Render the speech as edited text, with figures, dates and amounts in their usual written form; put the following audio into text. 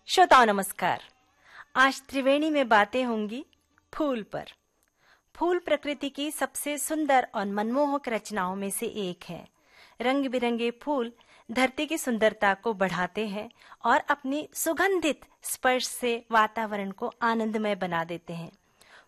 श्रोताओं नमस्कार। आज त्रिवेणी में बातें होंगी फूल पर। फूल प्रकृति की सबसे सुंदर और मनमोहक रचनाओं में से एक है। रंग बिरंगे फूल धरती की सुंदरता को बढ़ाते हैं और अपनी सुगंधित स्पर्श से वातावरण को आनंदमय बना देते हैं।